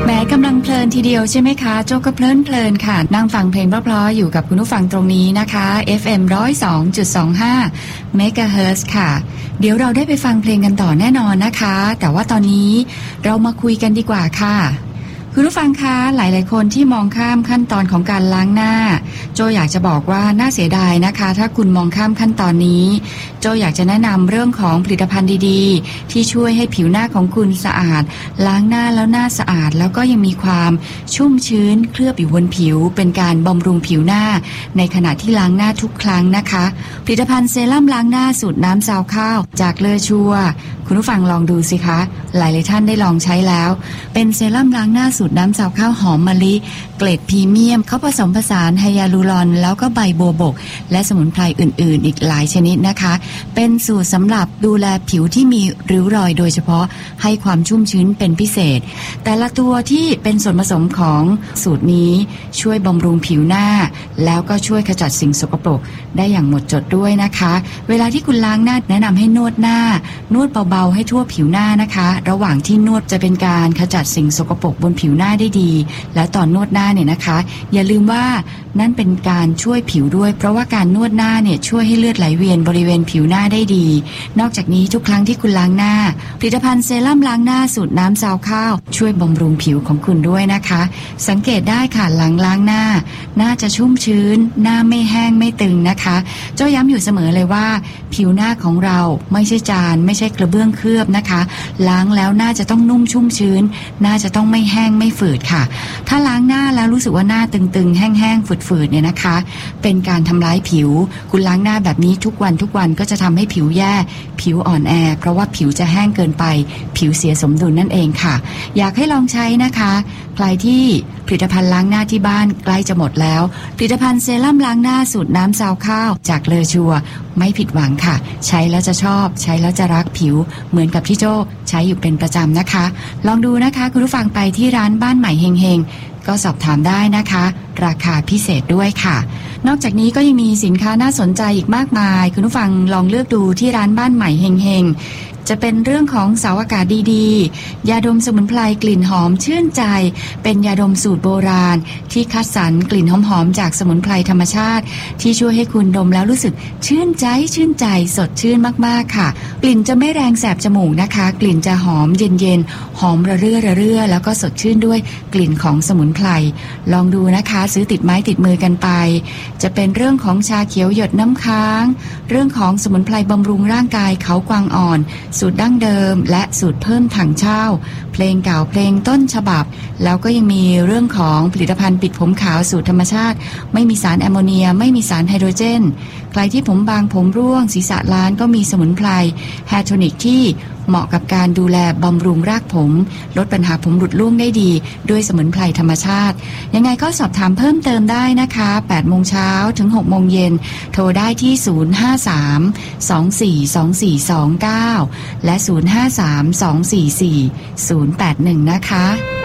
แม้กำลังเพลินทีเดียวใช่ไหมคะโจก็เพลินค่ะนั่งฟังเพลงเพราะๆอยู่กับคุณผู้ฟังตรงนี้นะคะ FM 102.25 เมกะเฮิรตซ์ค่ะเดี๋ยวเราได้ไปฟังเพลงกันต่อแน่นอนนะคะแต่ว่าตอนนี้เรามาคุยกันดีกว่าค่ะคุณผู้ฟังคะหลายๆคนที่มองข้ามขั้นตอนของการล้างหน้าโจอยากจะบอกว่าน่าเสียดายนะคะถ้าคุณมองข้ามขั้นตอนนี้โจอยากจะแนะนำเรื่องของผลิตภัณฑ์ดีๆที่ช่วยให้ผิวหน้าของคุณสะอาดล้างหน้าแล้วหน้าสะอาดแล้วก็ยังมีความชุ่มชื้นเคลือบอยู่บนผิวเป็นการบำรุงผิวหน้าในขณะที่ล้างหน้าทุกครั้งนะคะผลิตภัณฑ์เซรั่มล้างหน้าสูตรน้ำซาวข้าวจากเลอชัวคุณผู้ฟังลองดูสิคะหลายๆท่านได้ลองใช้แล้วเป็นเซรั่มล้างหน้าสูตรน้ำซาวข้าวหอมมะลิเกรดพรีเมียมเขาผสมผสานไฮยาลูรอนแล้วก็ใบบัวบกและสมุนไพรอื่นๆอีกหลายชนิดนะคะเป็นสูตรสำหรับดูแลผิวที่มีริ้วรอยโดยเฉพาะให้ความชุ่มชื้นเป็นพิเศษแต่ละตัวที่เป็นส่วนผสมของสูตรนี้ช่วยบำรุงผิวหน้าแล้วก็ช่วยขจัดสิ่งสกปรกได้อย่างหมดจดด้วยนะคะเวลาที่คุณล้างหน้าแนะนำให้นวดหน้านวดเบาๆให้ทั่วผิวหน้านะคะระหว่างที่นวดจะเป็นการขจัดสิ่งสกปรกบนผิวหน้าได้ดีและตอนนวดหน้าเนี่ยนะคะอย่าลืมว่านั่นเป็นการช่วยผิวด้วยเพราะว่าการนวดหน้าเนี่ยช่วยให้เลือดไหลเวียนบริเวณผิวหน้าได้ดีนอกจากนี้ทุกครั้งที่คุณล้างหน้าผลิตภัณฑ์เซรั่มล้างหน้าสูตรน้ำซาวข้าวช่วยบำรุงผิวของคุณด้วยนะคะสังเกตได้ค่ะหลังล้างหน้าหน้าจะชุ่มชื้นหน้าไม่แห้งไม่ตึงนะคะเจ้าย้ำอยู่เสมอเลยว่าผิวหน้าของเราไม่ใช่จานไม่ใช่กระเบื้องเคลือบนะคะล้างแล้วหน้าจะต้องนุ่มชุ่มชื้นหน้าจะต้องไม่แห้งไม่ฝืดค่ะถ้าล้างหน้าแล้วรู้สึกว่าหน้าตึงๆแห้งๆฝืดๆเนี่ยนะคะเป็นการทำร้ายผิวคุณล้างหน้าแบบนี้ทุกวันก็จะทำให้ผิวแย่ผิวอ่อนแอเพราะว่าผิวจะแห้งเกินไปผิวเสียสมดุลนั่นเองค่ะอยากให้ลองใช้นะคะใครที่ผลิตภัณฑ์ล้างหน้าที่บ้านใกล้จะหมดแล้วผลิตภัณฑ์เซรั่มล้างหน้าสูตรน้ำซาวข้าวจากเลอชัวไม่ผิดหวังค่ะใช้แล้วจะชอบใช้แล้วจะรักผิวเหมือนกับที่โจ้ใช้อยู่เป็นประจำนะคะลองดูนะคะคุณผู้ฟังไปที่ร้านบ้านใหม่เฮงๆก็สอบถามได้นะคะราคาพิเศษด้วยค่ะนอกจากนี้ก็ยังมีสินค้าน่าสนใจอีกมากมายคุณผู้ฟังลองเลือกดูที่ร้านบ้านใหม่เฮงๆจะเป็นเรื่องของเสาอากาศดีๆยาดมสมุนไพรกลิ่นหอมชื่นใจเป็นยาดมสูตรโบราณที่คัดสรรกลิ่นหอมๆจากสมุนไพรธรรมชาติที่ช่วยให้คุณดมแล้วรู้สึกชื่นใจสดชื่นมากๆค่ะกลิ่นจะไม่แรงแสบจมูกนะคะกลิ่นจะหอมเย็นๆหอมระเรื่อแล้วก็สดชื่นด้วยกลิ่นของสมุนไพรลองดูนะคะซื้อติดไม้ติดมือกันไปจะเป็นเรื่องของชาเขียวหยดน้ำค้างเรื่องของสมุนไพรบำรุงร่างกายเขากวางอ่อนสูตรดั้งเดิมและสูตรเพิ่มถังเช่าเพลงเก่าเพลงต้นฉบับแล้วก็ยังมีเรื่องของผลิตภัณฑ์ปิดผมขาวสูตรธรรมชาติไม่มีสารแอมโมเนียไม่มีสารไฮโดรเจนใครที่ผมบางผมร่วงศีรษะล้านก็มีสมุนไพรแฮร์โทนิกที่เหมาะกับการดูแลบำรุงรากผมลดปัญหาผมหลุดร่วงได้ดีด้วยสมุนไพรธรรมชาติยังไงก็สอบถามเพิ่มเติมได้นะคะ8 โมงเช้าถึง 6 โมงเย็นโทรได้ที่053-242429และ053-244-081นะคะ